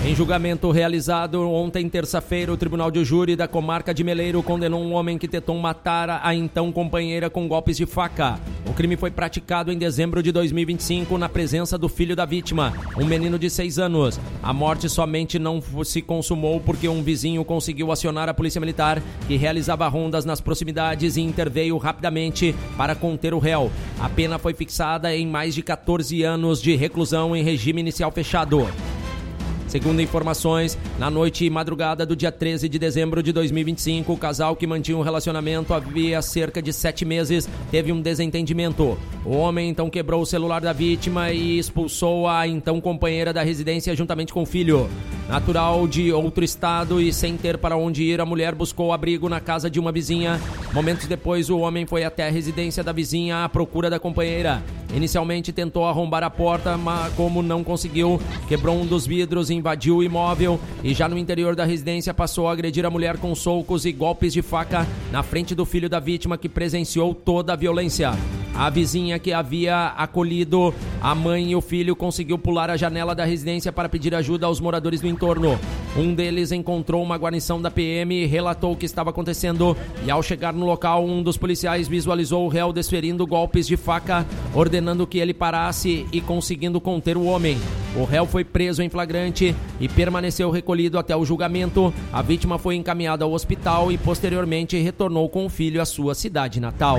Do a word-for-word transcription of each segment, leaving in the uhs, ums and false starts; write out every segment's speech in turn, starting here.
Em julgamento realizado ontem, terça-feira, o Tribunal de Júri da Comarca de Meleiro condenou um homem que tentou matar a então companheira com golpes de faca. O crime foi praticado em dezembro de dois mil e vinte e cinco na presença do filho da vítima, um menino de seis anos. A morte somente não se consumou porque um vizinho conseguiu acionar a polícia militar, que realizava rondas nas proximidades e interveio rapidamente para conter o réu. A pena foi fixada em mais de catorze anos de reclusão em regime inicial fechado. Segundo informações, na noite e madrugada do dia treze de dezembro de dois mil e vinte e cinco, o casal que mantinha um relacionamento havia cerca de sete meses teve um desentendimento. O homem então quebrou o celular da vítima e expulsou a então companheira da residência juntamente com o filho. Natural de outro estado e sem ter para onde ir, a mulher buscou abrigo na casa de uma vizinha. Momentos depois, o homem foi até a residência da vizinha à procura da companheira. Inicialmente tentou arrombar a porta, mas como não conseguiu, quebrou um dos vidros, invadiu o imóvel e já no interior da residência passou a agredir a mulher com socos e golpes de faca na frente do filho da vítima, que presenciou toda a violência. A vizinha que havia acolhido a mãe e o filho conseguiu pular a janela da residência para pedir ajuda aos moradores do entorno. Um deles encontrou uma guarnição da P M e relatou o que estava acontecendo, e ao chegar no local, um dos policiais visualizou o réu desferindo golpes de faca, ordenando que ele parasse e conseguindo conter o homem. O réu foi preso em flagrante e permaneceu recolhido até o julgamento. A vítima foi encaminhada ao hospital e posteriormente retornou com o filho à sua cidade natal.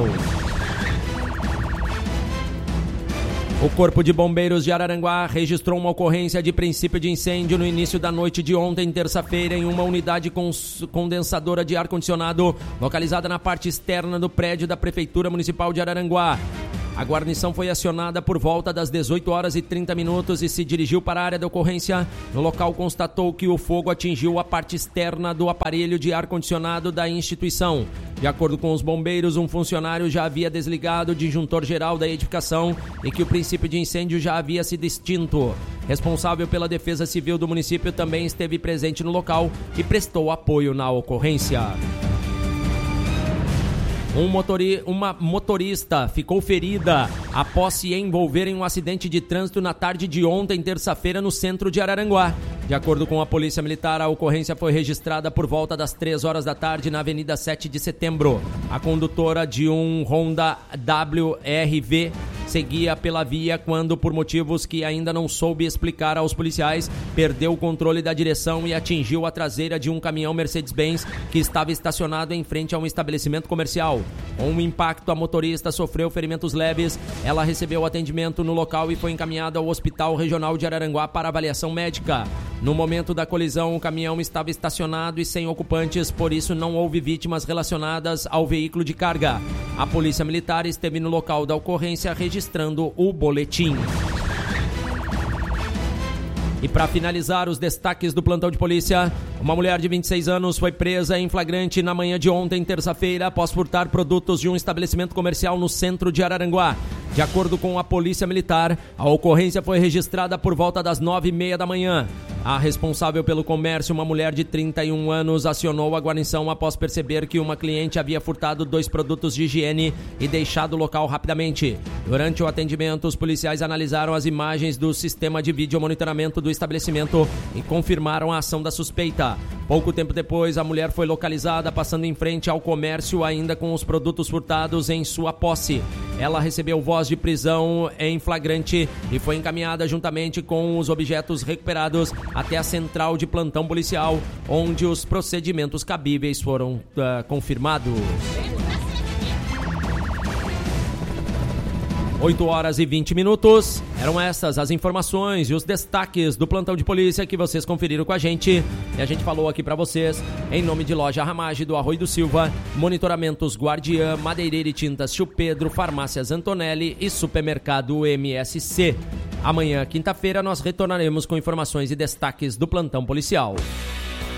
O Corpo de Bombeiros de Araranguá registrou uma ocorrência de princípio de incêndio no início da noite de ontem, terça-feira, em uma unidade condensadora de ar-condicionado localizada na parte externa do prédio da Prefeitura Municipal de Araranguá. A guarnição foi acionada por volta das dezoito horas e trinta minutos e se dirigiu para a área da ocorrência. No local, constatou que o fogo atingiu a parte externa do aparelho de ar-condicionado da instituição. De acordo com os bombeiros, um funcionário já havia desligado o disjuntor geral da edificação e que o princípio de incêndio já havia sido extinto. Responsável pela Defesa Civil do município também esteve presente no local e prestou apoio na ocorrência. Um motori... Uma motorista ficou ferida após se envolver em um acidente de trânsito na tarde de ontem, terça-feira, no centro de Araranguá. De acordo com a Polícia Militar, a ocorrência foi registrada por volta das três horas da tarde na Avenida sete de Setembro. A condutora de um Honda W R V seguia pela via quando, por motivos que ainda não soube explicar aos policiais, perdeu o controle da direção e atingiu a traseira de um caminhão Mercedes-Benz que estava estacionado em frente a um estabelecimento comercial. Com o impacto, a motorista sofreu ferimentos leves. Ela recebeu atendimento no local e foi encaminhada ao Hospital Regional de Araranguá para avaliação médica. No momento da colisão, o caminhão estava estacionado e sem ocupantes, por isso não houve vítimas relacionadas ao veículo de carga. A Polícia Militar esteve no local da ocorrência registrando o boletim. E para finalizar os destaques do plantão de polícia, uma mulher de vinte e seis anos foi presa em flagrante na manhã de ontem, terça-feira, após furtar produtos de um estabelecimento comercial no centro de Araranguá. De acordo com a Polícia Militar, a ocorrência foi registrada por volta das nove e meia da manhã. A responsável pelo comércio, uma mulher de trinta e um anos, acionou a guarnição após perceber que uma cliente havia furtado dois produtos de higiene e deixado o local rapidamente. Durante o atendimento, os policiais analisaram as imagens do sistema de vídeo monitoramento do estabelecimento e confirmaram a ação da suspeita. Pouco tempo depois, a mulher foi localizada passando em frente ao comércio ainda com os produtos furtados em sua posse. Ela recebeu voz de prisão em flagrante e foi encaminhada juntamente com os objetos recuperados até a central de plantão policial, onde os procedimentos cabíveis foram uh, confirmados. oito horas e vinte minutos. Eram essas as informações e os destaques do plantão de polícia que vocês conferiram com a gente. E a gente falou aqui pra vocês em nome de Loja Ramage do Arroio do Silva, Monitoramentos Guardiã, Madeireira e Tintas Tio Pedro, Farmácias Antonelli e Supermercado M S C. Amanhã, quinta-feira, nós retornaremos com informações e destaques do plantão policial.